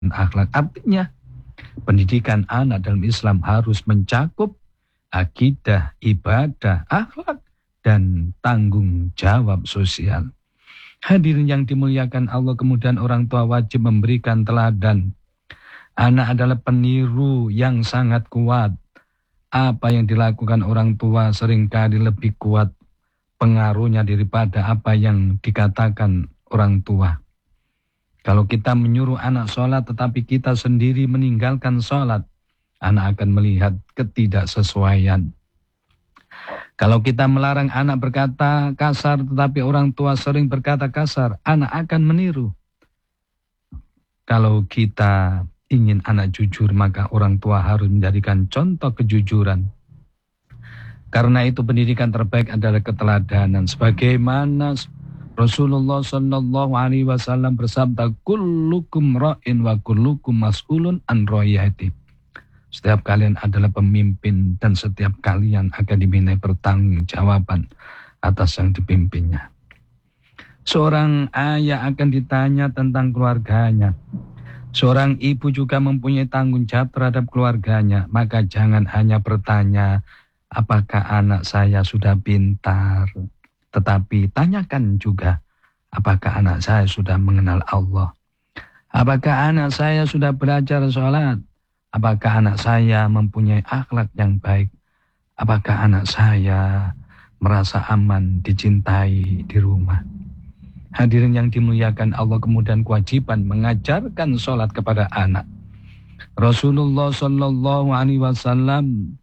akhlak. Artinya pendidikan anak dalam Islam harus mencakup akidah, ibadah, akhlak, dan tanggung jawab sosial. Hadirin yang dimuliakan Allah, kemudian orang tua wajib memberikan teladan. Anak adalah peniru yang sangat kuat. Apa yang dilakukan orang tua seringkali lebih kuat pengaruhnya daripada apa yang dikatakan orang tua. Kalau kita menyuruh anak sholat tetapi kita sendiri meninggalkan sholat, anak akan melihat ketidaksesuaian. Kalau kita melarang anak berkata kasar tetapi orang tua sering berkata kasar, anak akan meniru. Kalau kita ingin anak jujur, maka orang tua harus menjadikan contoh kejujuran. Karena itu pendidikan terbaik adalah keteladanan. Sebagaimana Rasulullah Shallallahu Alaihi Wasallam bersabda, kullukum ra'in wa kullukum mas'ulun an ra'iyati. Setiap kalian adalah pemimpin dan setiap kalian akan dimintai pertanggungjawaban atas yang dipimpinnya. Seorang ayah akan ditanya tentang keluarganya. Seorang ibu juga mempunyai tanggung jawab terhadap keluarganya. Maka jangan hanya bertanya, apakah anak saya sudah pintar? Tetapi tanyakan juga, apakah anak saya sudah mengenal Allah? Apakah anak saya sudah belajar sholat? Apakah anak saya mempunyai akhlak yang baik? Apakah anak saya merasa aman, dicintai di rumah? Hadirin yang dimuliakan Allah, kemudian kewajiban mengajarkan sholat kepada anak. Rasulullah Shallallahu Alaihi Wasallam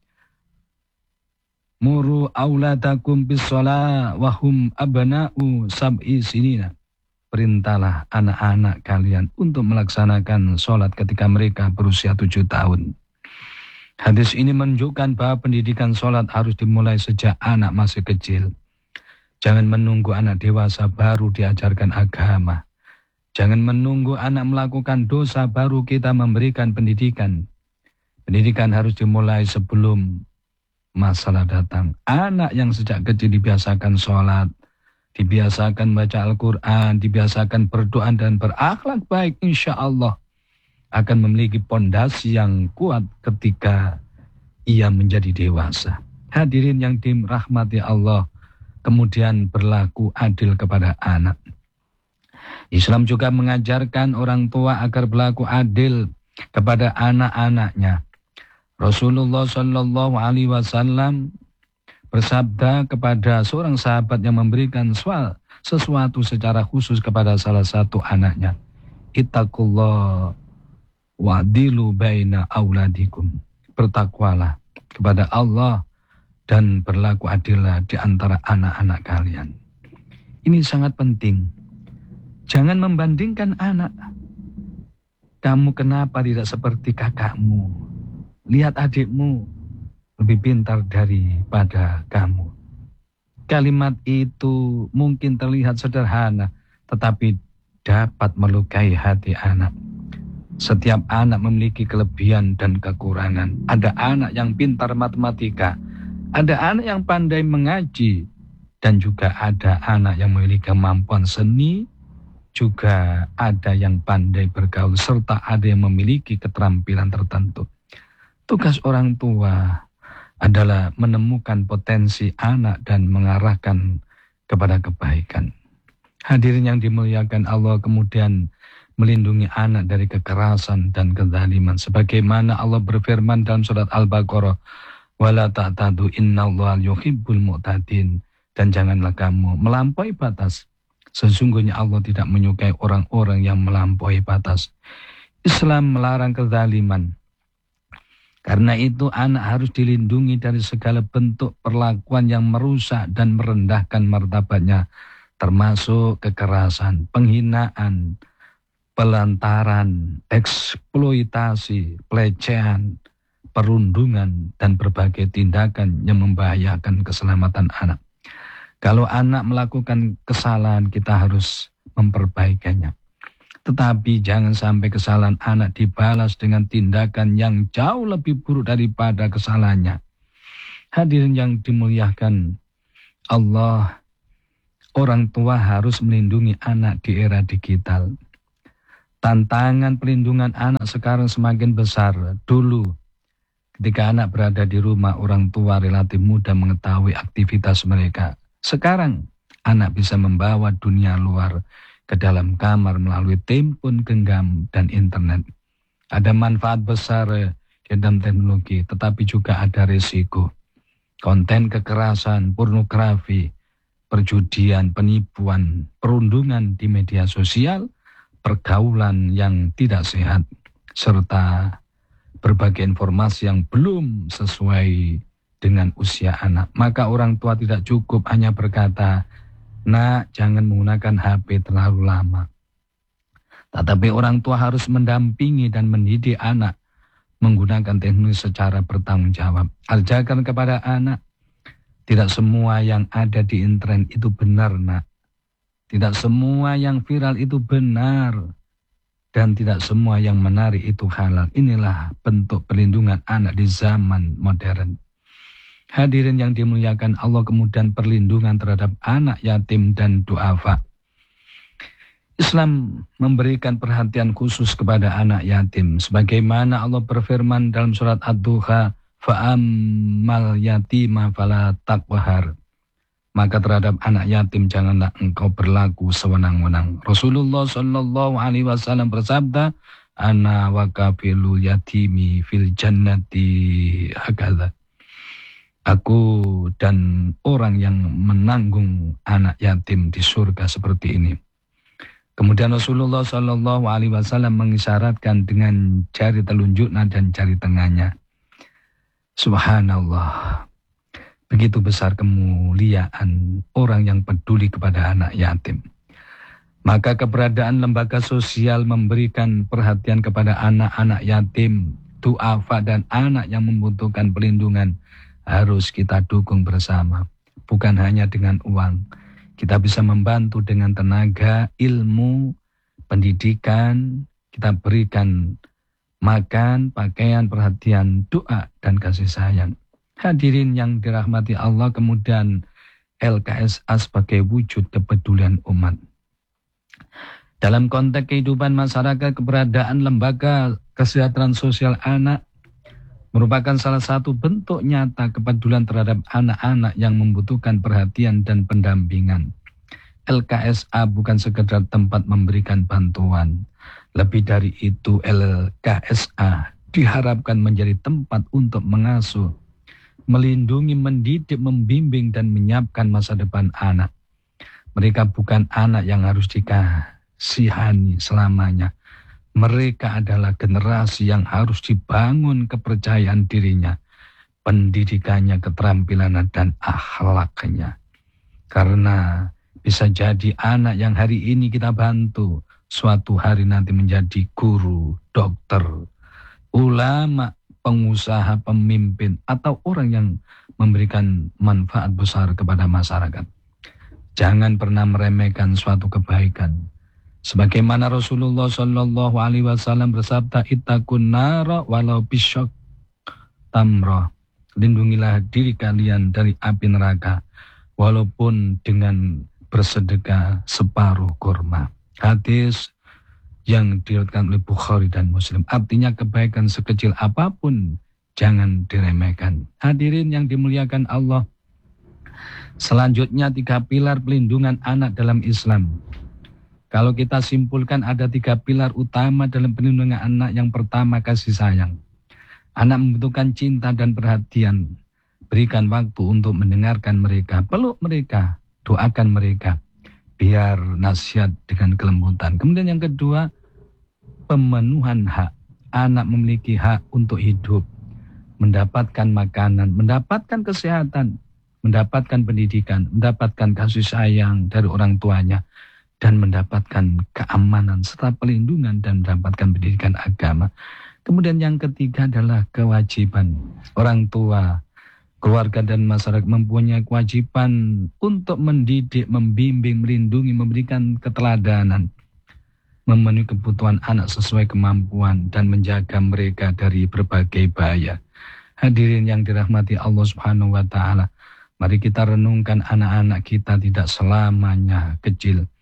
muru auladakum bis sholat wahum abna'u sab'i sinina. Perintahlah anak-anak kalian untuk melaksanakan sholat ketika mereka berusia 7 tahun. Hadis ini menunjukkan bahwa pendidikan sholat harus dimulai sejak anak masih kecil. Jangan menunggu anak dewasa baru diajarkan agama. Jangan menunggu anak melakukan dosa baru kita memberikan pendidikan. Pendidikan harus dimulai sebelum masalah datang. Anak yang sejak kecil dibiasakan sholat, dibiasakan baca Al-Quran, dibiasakan berdoa dan berakhlak baik, insya Allah akan memiliki pondasi yang kuat ketika ia menjadi dewasa. Hadirin yang dirahmati Allah, kemudian berlaku adil kepada anak. Islam juga mengajarkan orang tua agar berlaku adil kepada anak-anaknya. Rasulullah Shallallahu Alaihi Wasallam bersabda kepada seorang sahabat yang memberikan sesuatu secara khusus kepada salah satu anaknya, ittaqullah wa'dilu baina auladikum. Bertakwalah kepada Allah dan berlaku adillah di antara anak-anak kalian. Ini sangat penting. Jangan membandingkan anak. Kamu kenapa tidak seperti kakakmu? Lihat adikmu lebih pintar daripada kamu. Kalimat itu mungkin terlihat sederhana, tetapi dapat melukai hati anak. Setiap anak memiliki kelebihan dan kekurangan. Ada anak yang pintar matematika, ada anak yang pandai mengaji, dan juga ada anak yang memiliki kemampuan seni, juga ada yang pandai bergaul, serta ada yang memiliki keterampilan tertentu. Tugas orang tua adalah menemukan potensi anak dan mengarahkan kepada kebaikan. Hadirin yang dimuliakan Allah, kemudian melindungi anak dari kekerasan dan kezaliman. Sebagaimana Allah berfirman dalam surat Al-Baqarah, wala ta'tadu innallaha yuhibbul mu'tadin. Dan janganlah kamu melampaui batas. Sesungguhnya Allah tidak menyukai orang-orang yang melampaui batas. Islam melarang kezaliman. Karena itu anak harus dilindungi dari segala bentuk perlakuan yang merusak dan merendahkan martabatnya, termasuk kekerasan, penghinaan, pelantaran, eksploitasi, pelecehan, perundungan, dan berbagai tindakan yang membahayakan keselamatan anak. Kalau anak melakukan kesalahan, kita harus memperbaikinya. Tetapi jangan sampai kesalahan anak dibalas dengan tindakan yang jauh lebih buruk daripada kesalahannya. Hadirin yang dimuliakan Allah, orang tua harus melindungi anak di era digital. Tantangan pelindungan anak sekarang semakin besar. Dulu ketika anak berada di rumah, orang tua relatif mudah mengetahui aktivitas mereka. Sekarang anak bisa membawa dunia luar ke dalam kamar melalui telepon genggam dan internet. Ada manfaat besar di dalam teknologi, tetapi juga ada risiko. Konten kekerasan, pornografi, perjudian, penipuan, perundungan di media sosial, pergaulan yang tidak sehat, serta berbagai informasi yang belum sesuai dengan usia anak. Maka orang tua tidak cukup hanya berkata, "Nak, jangan menggunakan HP terlalu lama." Tetapi orang tua harus mendampingi dan mendidik anak menggunakan teknologi secara bertanggung jawab. Ajarkan kepada anak, tidak semua yang ada di internet itu benar, nak. Tidak semua yang viral itu benar. Dan tidak semua yang menarik itu halal. Inilah bentuk perlindungan anak di zaman modern. Hadirin yang dimuliakan Allah, kemudian perlindungan terhadap anak yatim dan duafa. Islam memberikan perhatian khusus kepada anak yatim. Sebagaimana Allah berfirman dalam surat Ad-Duha, "Fa'ammal yatima fala taqhar." Maka terhadap anak yatim janganlah engkau berlaku sewenang-wenang. Rasulullah SAW bersabda, "Ana wa kafilul yatimi fil jannati hakadha." Aku dan orang yang menanggung anak yatim di surga seperti ini. Kemudian Rasulullah SAW mengisyaratkan dengan jari telunjuknya dan jari tengahnya. Subhanallah. Begitu besar kemuliaan orang yang peduli kepada anak yatim. Maka keberadaan lembaga sosial memberikan perhatian kepada anak-anak yatim, duafa dan anak yang membutuhkan perlindungan harus kita dukung bersama. Bukan hanya dengan uang. Kita bisa membantu dengan tenaga, ilmu, pendidikan. Kita berikan makan, pakaian, perhatian, doa, dan kasih sayang. Hadirin yang dirahmati Allah, kemudian LKSA sebagai wujud kepedulian umat. Dalam konteks kehidupan masyarakat, keberadaan lembaga kesejahteraan sosial anak merupakan salah satu bentuk nyata kepedulian terhadap anak-anak yang membutuhkan perhatian dan pendampingan. LKSA bukan sekedar tempat memberikan bantuan. Lebih dari itu, LKSA diharapkan menjadi tempat untuk mengasuh, melindungi, mendidik, membimbing, dan menyiapkan masa depan anak. Mereka bukan anak yang harus dikasihani selamanya. Mereka adalah generasi yang harus dibangun kepercayaan dirinya, pendidikannya, keterampilannya, dan akhlaknya. Karena bisa jadi anak yang hari ini kita bantu, suatu hari nanti menjadi guru, dokter, ulama, pengusaha, pemimpin, atau orang yang memberikan manfaat besar kepada masyarakat. Jangan pernah meremehkan suatu kebaikan. Sebagaimana Rasulullah SAW bersabda, "Ittaqun nara walau bisyaq tamrah." Lindungilah diri kalian dari api neraka, walaupun dengan bersedekah separuh kurma. Hadis yang diriwayatkan oleh Bukhari dan Muslim. Artinya kebaikan sekecil apapun jangan diremehkan. Hadirin yang dimuliakan Allah. Selanjutnya 3 pilar pelindungan anak dalam Islam. Kalau kita simpulkan ada 3 pilar utama dalam perlindungan anak. Yang pertama, kasih sayang. Anak membutuhkan cinta dan perhatian. Berikan waktu untuk mendengarkan mereka, peluk mereka, doakan mereka. Biar nasihat dengan kelembutan. Kemudian yang kedua, pemenuhan hak. Anak memiliki hak untuk hidup, mendapatkan makanan, mendapatkan kesehatan, mendapatkan pendidikan, mendapatkan kasih sayang dari orang tuanya, dan mendapatkan keamanan serta perlindungan dan mendapatkan pendidikan agama. Kemudian yang ketiga adalah kewajiban. Orang tua, keluarga dan masyarakat mempunyai kewajiban untuk mendidik, membimbing, melindungi, memberikan keteladanan, memenuhi kebutuhan anak sesuai kemampuan dan menjaga mereka dari berbagai bahaya. Hadirin yang dirahmati Allah Subhanahu wa taala, mari kita renungkan anak-anak kita tidak selamanya kecil.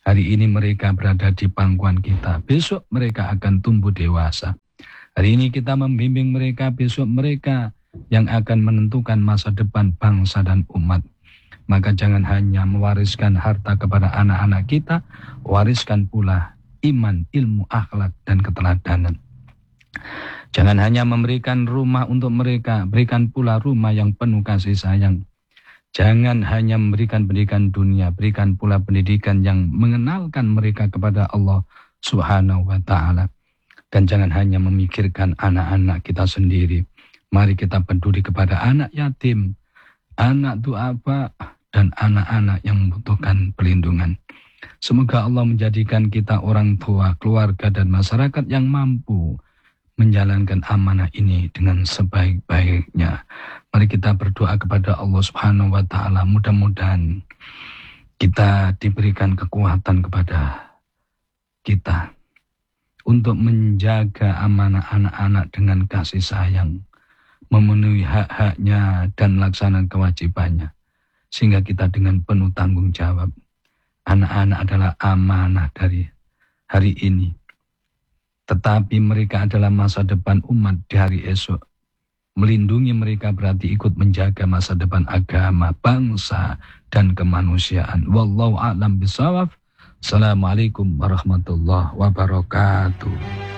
Hari ini mereka berada di pangkuan kita, besok mereka akan tumbuh dewasa. Hari ini kita membimbing mereka, besok mereka yang akan menentukan masa depan bangsa dan umat. Maka jangan hanya mewariskan harta kepada anak-anak kita, wariskan pula iman, ilmu, akhlak, dan keteladanan. Jangan hanya memberikan rumah untuk mereka, berikan pula rumah yang penuh kasih sayang. Jangan hanya memberikan pendidikan dunia, berikan pula pendidikan yang mengenalkan mereka kepada Allah Subhanahu wa Ta'ala. Dan jangan hanya memikirkan anak-anak kita sendiri. Mari kita peduli kepada anak yatim, anak duafa, dan anak-anak yang membutuhkan perlindungan. Semoga Allah menjadikan kita orang tua, keluarga, dan masyarakat yang mampu menjalankan amanah ini dengan sebaik-baiknya. Mari kita berdoa kepada Allah Subhanahu wa Ta'ala. Mudah-mudahan kita diberikan kekuatan kepada kita untuk menjaga amanah anak-anak dengan kasih sayang, memenuhi hak-haknya dan melaksanakan kewajibannya, sehingga kita dengan penuh tanggung jawab. Anak-anak adalah amanah dari hari ini, tetapi mereka adalah masa depan umat di hari esok. Melindungi mereka berarti ikut menjaga masa depan agama, bangsa, dan kemanusiaan. Wallahu a'lam bishawab. Assalamualaikum warahmatullahi wabarakatuh.